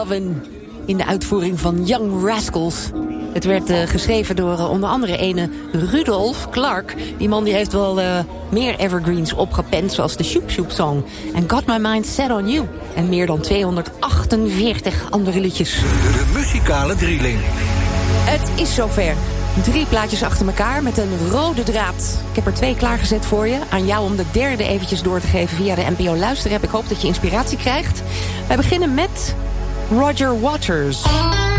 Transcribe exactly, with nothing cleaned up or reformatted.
Lovin' in de uitvoering van Young Rascals. Het werd uh, geschreven door uh, onder andere ene Rudolph Clark. Die man die heeft wel uh, meer evergreens opgepend, zoals de Shoop Shoop Song en Got My Mind Set On You. En meer dan tweehonderdachtenveertig andere liedjes. De, de muzikale drieling. Het is zover. Drie plaatjes achter elkaar met een rode draad. Ik heb er twee klaargezet voor je. Aan jou om de derde eventjes door te geven via de N P O Luisterapp. Ik hoop dat je inspiratie krijgt. Wij beginnen met Roger Waters.